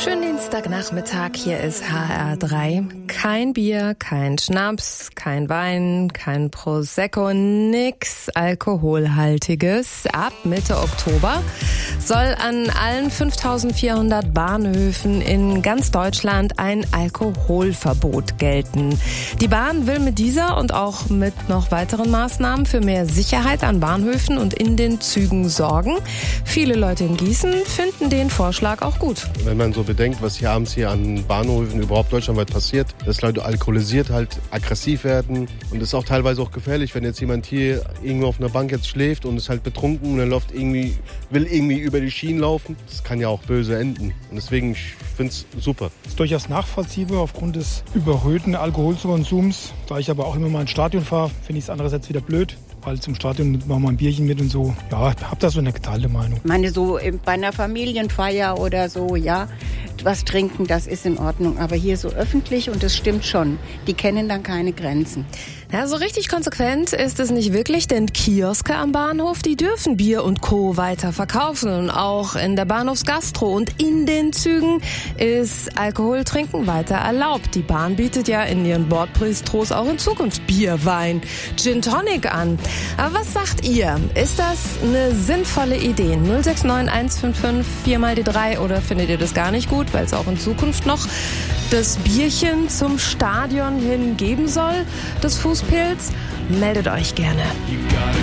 Schönen Dienstagnachmittag, hier ist HR3. Kein Bier, kein Schnaps, kein Wein, kein Prosecco, nix Alkoholhaltiges. Ab Mitte Oktober soll an allen 5400 Bahnhöfen in ganz Deutschland ein Alkoholverbot gelten. Die Bahn will mit dieser und auch mit noch weiteren Maßnahmen für mehr Sicherheit an Bahnhöfen und in den Zügen sorgen. Viele Leute in Gießen finden den Vorschlag auch gut. Wenn man so bedenkt, was hier abends an Bahnhöfen überhaupt deutschlandweit passiert, dass Leute alkoholisiert halt aggressiv werden und es ist auch teilweise auch gefährlich, wenn jetzt jemand hier irgendwo auf einer Bank jetzt schläft und ist halt betrunken und er will irgendwie über die Schienen laufen. Das kann ja auch böse enden und deswegen, ich finde es super. Das ist durchaus nachvollziehbar aufgrund des überhöhten Alkoholkonsums. Da ich aber auch immer mal ins Stadion fahre, finde ich es andererseits wieder blöd. Weil zum Stadion machen wir ein Bierchen mit und so. Ja, ich habe da so eine geteilte Meinung. Ich meine, so bei einer Familienfeier oder so, ja, was trinken, das ist in Ordnung. Aber hier so öffentlich, und das stimmt schon, die kennen dann keine Grenzen. Ja, so richtig konsequent ist es nicht wirklich, denn Kioske am Bahnhof, die dürfen Bier und Co. weiter verkaufen. Und auch in der Bahnhofsgastro und in den Zügen ist Alkoholtrinken weiter erlaubt. Die Bahn bietet ja in ihren Bordbistros auch in Zukunft Bier, Wein, Gin Tonic an. Aber was sagt ihr? Ist das eine sinnvolle Idee? 069 155 4 mal die 3 oder findet ihr das gar nicht gut, weil es auch in Zukunft noch das Bierchen zum Stadion hin geben soll, das Fußpilz? Meldet euch gerne.